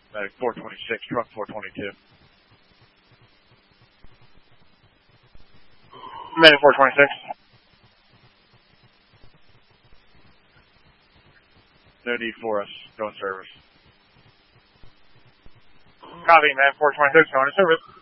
Medic 426, truck 422. Medic 426. No need for us. Going service. Copy, Medic 426, going to service.